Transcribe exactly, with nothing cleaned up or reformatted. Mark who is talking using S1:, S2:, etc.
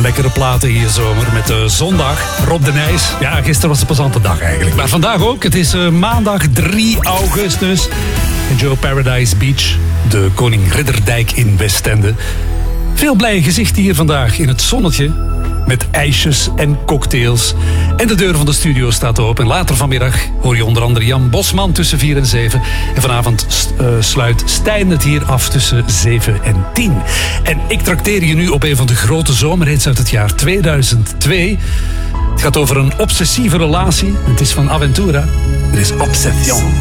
S1: Lekkere platen hier zomer met uh, zondag. Rob de Nijs. Ja, gisteren was een plezante dag eigenlijk. Maar vandaag ook. Het is uh, maandag drie augustus. In Joe Paradise Beach. De Koning Ridderdijk in Westende. Veel blije gezichten hier vandaag in het zonnetje. Met ijsjes en cocktails. En de deur van de studio staat open. En later vanmiddag hoor je onder andere Jan Bosman tussen vier en zeven. En vanavond uh, sluit Stijn het hier af tussen zeven en tien. En ik trakteer je nu op een van de grote zomerhits uit het jaar tweeduizend twee. Het gaat over een obsessieve relatie. Het is van Aventura. Er is Obsession.